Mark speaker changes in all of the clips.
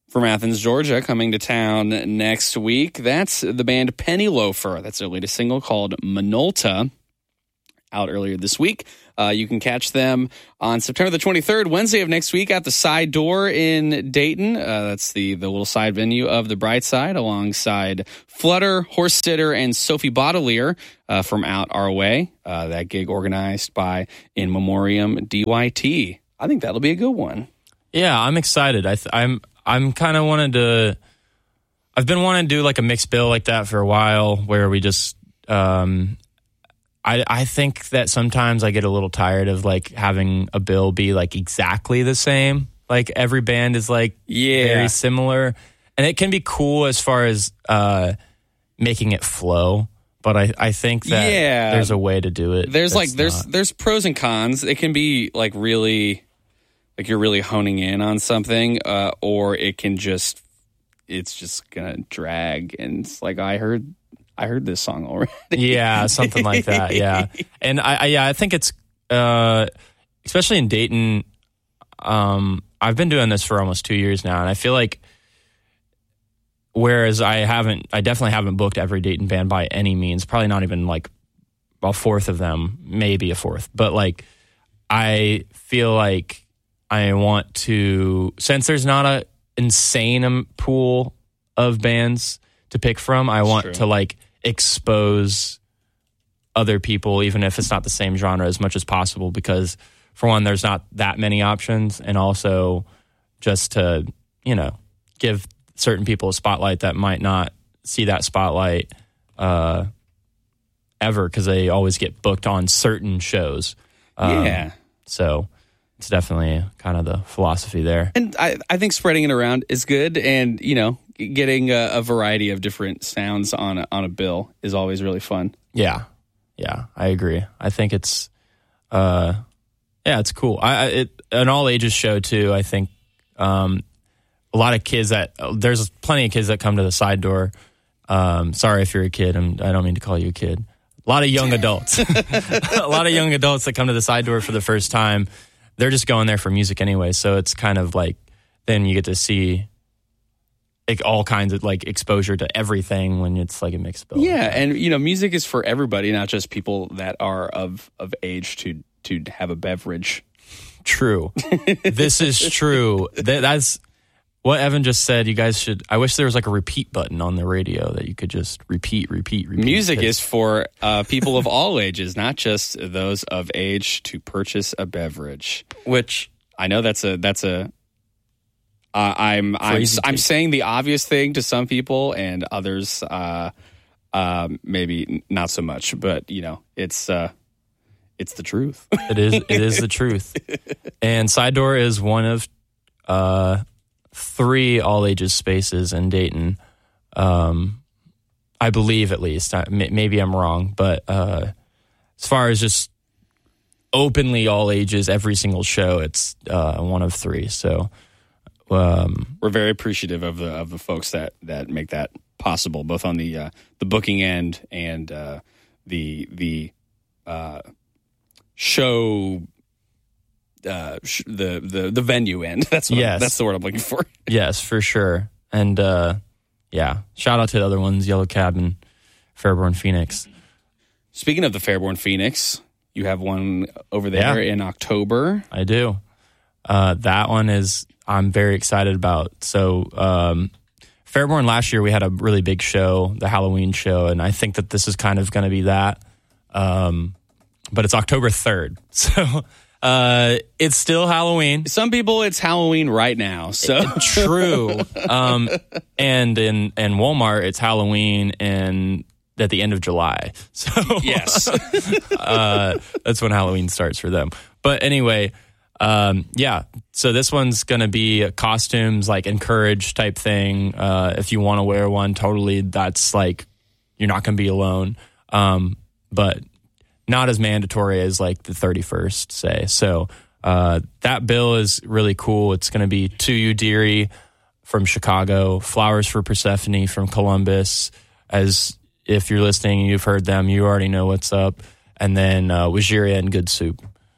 Speaker 1: From Athens, Georgia, coming to town next week. That's the band Penny Loafer. That's their latest single called Minolta, out earlier this week. You can catch them on September the 23rd, Wednesday of next week, at the Side Door in Dayton. That's the little side venue of the Bright Side, alongside Flutter, Horse Sitter, and Sophie Baudelaire from Out Our Way. That gig organized by In Memoriam DYT. I think that'll be a good one. Yeah, I'm excited. I'm kind of I've been wanting to do like a mixed bill like that for a while, where we just, I think that sometimes I get a little tired of like having a bill be like exactly the same. Like every band is like very similar, and it can be cool as far as making it flow. But I think that there's a way to do it. There's pros and cons. It can be like really, like you're really honing in on something, or it can it's just gonna drag, and it's like I heard this song already. Yeah, something like that. Yeah, and I think it's especially in Dayton. I've been doing this for almost 2 years now, and I feel like, whereas I definitely haven't booked every Dayton band by any means. Probably not even like a fourth of them, maybe a fourth. But like, I feel like I want to, since there's not a insane pool of bands to pick from, I want to like expose other people, even if it's not the same genre, as much as possible, because for one, there's not that many options, and also just to, give certain people a spotlight that might not see that spotlight ever, because they always get booked on certain shows. So it's definitely kind of the philosophy there. And I think spreading it around is good, and, getting a variety of different sounds on a bill is always really fun. Yeah, I agree. I think it's, it's cool. An all ages show too. I think a lot of kids there's plenty of kids that come to the Side Door. Sorry if you're a kid. I don't mean to call you a kid. A lot of young adults. A lot of young adults that come to the Side Door for the first time. They're just going there for music anyway. So it's kind of like, then you get to see like all kinds of like exposure to everything when it's like a mixed bill. Yeah, and music is for everybody, not just people that are of age to have a beverage. True. This is true. That's what Evan just said. You guys should. I wish there was like a repeat button on the radio that you could just repeat. Music is for people of all ages, not just those of age to purchase a beverage. Which I know that's a. I'm saying the obvious thing to some people, and others maybe not so much. But it's the truth. It is the truth. And Side Door is one of 3 all ages spaces in Dayton. I believe, at least. Maybe I'm wrong, but as far as just openly all ages, every single show, it's one of 3. So we're very appreciative of the folks that make that possible, both on the booking end and the show, the venue end. That's the word I'm looking for. Yes, for sure. And shout out to the other ones, Yellow Cab and Fairborn Phoenix. Speaking of the Fairborn Phoenix, you have one over there in October. I do. That one I'm very excited about. So Fairborn, last year we had a really big show, the Halloween show, and I think that this is kind of going to be that. But it's October 3rd. So it's still Halloween. Some people, it's Halloween right now. So true. And in Walmart, it's Halloween and at the end of July. So yes, that's when Halloween starts for them. But anyway, so this one's going to be a costumes, like encourage type thing. If you want to wear one, totally, that's like, you're not going to be alone. But not as mandatory as like the 31st, say. So that bill is really cool. It's going to be To You Dearie from Chicago, Flowers for Persephone from Columbus. As if you're listening and you've heard them, you already know what's up. And then Wajiria and Good Soup.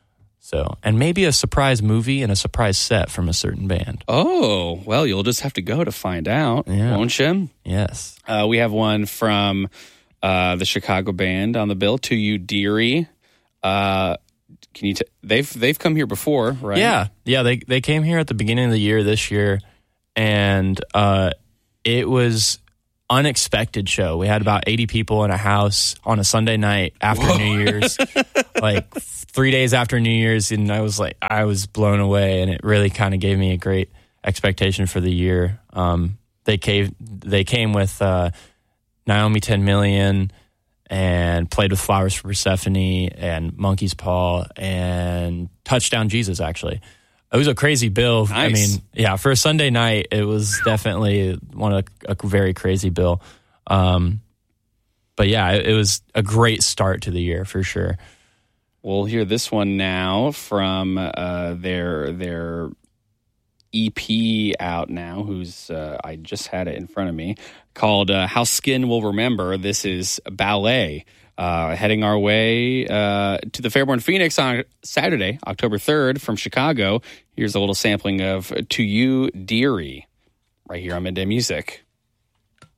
Speaker 1: So, and maybe a surprise movie and a surprise set from a certain band.
Speaker 2: Oh, well, you'll just have to go to find out, won't you?
Speaker 1: Yes.
Speaker 2: We have one from the Chicago band on the bill, To You Dearie. Can you? They've come here before, right?
Speaker 1: Yeah. They came here at the beginning of the year this year, and it was unexpected show. We had about 80 people in a house on a Sunday night after New Year's, like 3 days after New Year's, and I was blown away, and it really kind of gave me a great expectation for the year. They came with Naomi 10 Million and Played with Flowers for Persephone and Monkey's Paw and Touchdown Jesus, actually. It was a crazy bill.
Speaker 2: Nice.
Speaker 1: I mean, yeah, for a Sunday night, it was definitely a very crazy bill. But yeah, it was a great start to the year for sure.
Speaker 2: We'll hear this one now from their EP out now, who's I just had it in front of me, called How Skin Will Remember. This is Ballet. Heading our way to the Fairborn Phoenix on Saturday, October 3rd from Chicago. Here's a little sampling of To You Dearie right here on Midday Music.